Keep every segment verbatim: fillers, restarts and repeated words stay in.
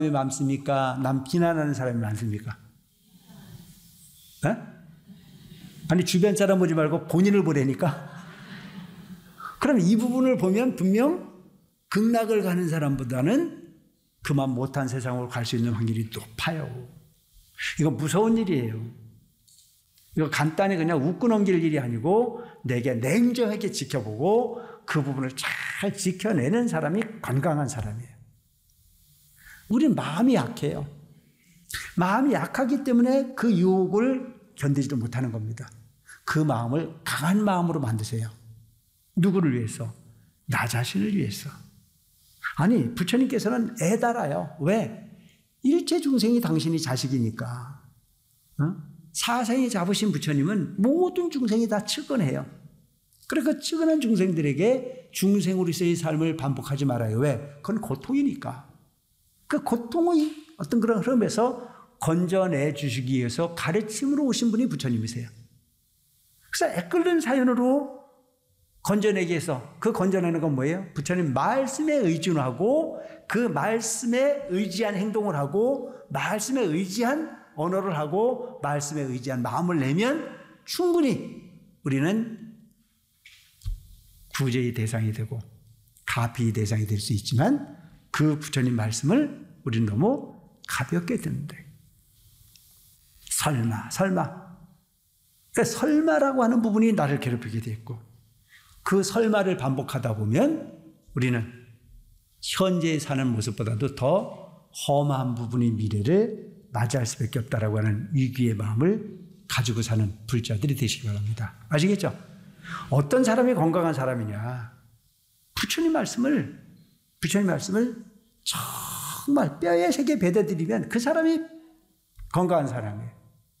많습니까? 남 비난하는 사람이 많습니까? 에? 아니 주변 사람 보지 말고 본인을 보라니까. 그럼 이 부분을 보면 분명 극락을 가는 사람보다는 그만 못한 세상으로 갈 수 있는 확률이 높아요. 이거 무서운 일이에요. 이거 간단히 그냥 웃고 넘길 일이 아니고 내게 냉정하게 지켜보고 그 부분을 잘 지켜내는 사람이 건강한 사람이에요. 우리는 마음이 약해요. 마음이 약하기 때문에 그 유혹을 견디지도 못하는 겁니다. 그 마음을 강한 마음으로 만드세요. 누구를 위해서? 나 자신을 위해서. 아니 부처님께서는 애달아요. 왜? 일체 중생이 당신이 자식이니까. 어? 사생이 잡으신 부처님은 모든 중생이 다 측은해요. 그러니까 측은한 중생들에게 중생으로서의 삶을 반복하지 말아요. 왜? 그건 고통이니까. 그 고통의 어떤 그런 흐름에서 건져내 주시기 위해서 가르침으로 오신 분이 부처님이세요. 그래서 애끓는 사연으로 건져내기 위해서 그 건져내는 건 뭐예요? 부처님 말씀에 의존하고 그 말씀에 의지한 행동을 하고 말씀에 의지한 언어를 하고 말씀에 의지한 마음을 내면 충분히 우리는 구제의 대상이 되고 가피의 대상이 될 수 있지만 그 부처님 말씀을 우리는 너무 가볍게 듣는데 설마 설마 그러니까 설마라고 하는 부분이 나를 괴롭히게 됐고 그 설마를 반복하다 보면 우리는 현재 사는 모습보다도 더 험한 부분의 미래를 맞이할 수밖에 없다라고 하는 위기의 마음을 가지고 사는 불자들이 되시기 바랍니다. 아시겠죠? 어떤 사람이 건강한 사람이냐? 부처님 말씀을 부처님 말씀을 정말 뼈에 새겨 배워드리면 그 사람이 건강한 사람이에요.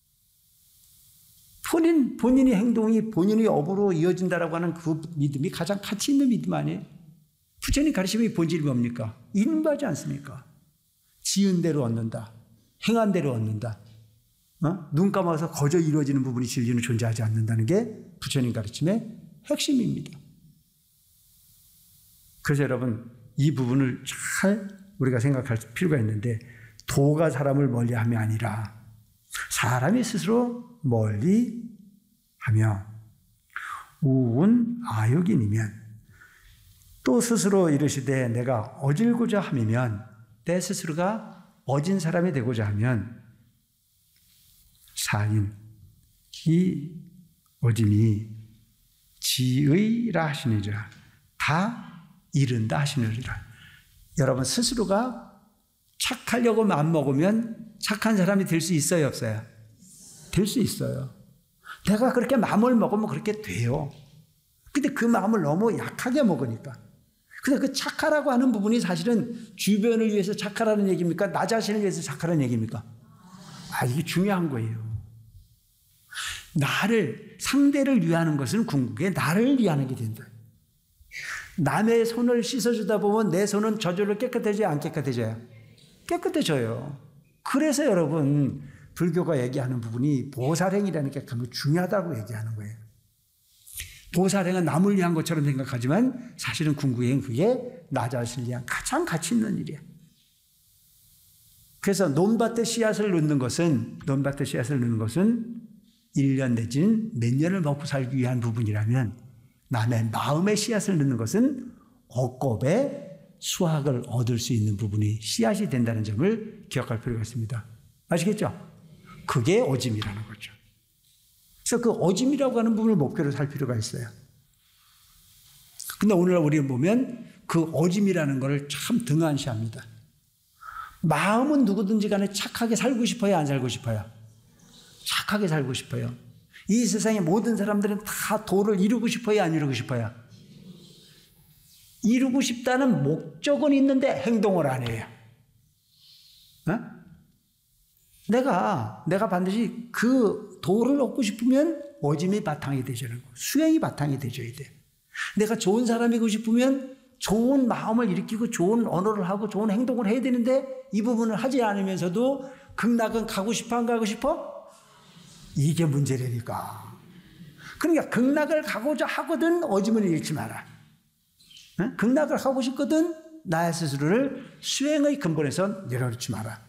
본인, 본인의 행동이 본인의 업으로 이어진다라고 하는 그 믿음이 가장 가치 있는 믿음 아니에요? 부처님 가르침의 본질이 뭡니까? 인바지 않습니까? 지은 대로 얻는다. 행한 대로 얻는다. 어? 눈 감아서 거저 이루어지는 부분이 진리는 존재하지 않는다는 게 부처님 가르침의 핵심입니다. 그래서 여러분 이 부분을 잘 우리가 생각할 필요가 있는데 도가 사람을 멀리함이 아니라 사람이 스스로 멀리하며 우운 아욕인이면 또 스스로 이르시되 내가 어질고자 함이면 내 스스로가 어진 사람이 되고자 하면 사인 이 어짐이 지의라 하시니라 다 이른다 하시느니라. 여러분 스스로가 착하려고 마음먹으면 착한 사람이 될 수 있어요 없어요? 될 수 있어요. 내가 그렇게 마음을 먹으면 그렇게 돼요. 근데 그 마음을 너무 약하게 먹으니까. 근데 그 착하라고 하는 부분이 사실은 주변을 위해서 착하라는 얘기입니까? 나 자신을 위해서 착하라는 얘기입니까? 아, 이게 중요한 거예요. 나를, 상대를 위하는 것은 궁극에 나를 위하는 게 된다. 남의 손을 씻어주다 보면 내 손은 저절로 깨끗해져요? 안 깨끗해져요? 깨끗해져요. 그래서 여러분, 불교가 얘기하는 부분이 보살행이라는 게 굉장히 중요하다고 얘기하는 거예요. 보살행은 남을 위한 것처럼 생각하지만 사실은 궁극에는 그게 나 자신을 위한 가장 가치 있는 일이야. 그래서 논밭에 씨앗을 넣는 것은 논밭에 씨앗을 넣는 것은 일 년 내지는 몇 년을 먹고 살기 위한 부분이라면 남의 마음에 씨앗을 넣는 것은 억겁의 수확을 얻을 수 있는 부분이 씨앗이 된다는 점을 기억할 필요가 있습니다. 아시겠죠? 그게 어짐이라는 거죠. 그래서 그 어짐이라고 하는 부분을 목표로 살 필요가 있어요. 근데 오늘날 우리는 보면 그 어짐이라는 것을 참 등한시합니다. 마음은 누구든지 간에 착하게 살고 싶어요? 안 살고 싶어요? 착하게 살고 싶어요. 이 세상의 모든 사람들은 다 도를 이루고 싶어요? 안 이루고 싶어요? 이루고 싶다는 목적은 있는데 행동을 안 해요. 어? 내가, 내가 반드시 그 도를 얻고 싶으면 어짐이 바탕이 되셔야 되고 수행이 바탕이 되셔야 돼요. 내가 좋은 사람이고 싶으면 좋은 마음을 일으키고 좋은 언어를 하고 좋은 행동을 해야 되는데 이 부분을 하지 않으면서도 극락은 가고 싶어 안 가고 싶어? 이게 문제라니까. 그러니까 극락을 가고자 하거든 어짐을 잃지 마라. 응? 극락을 하고 싶거든 나 스스로를 수행의 근본에서 내려놓지 마라.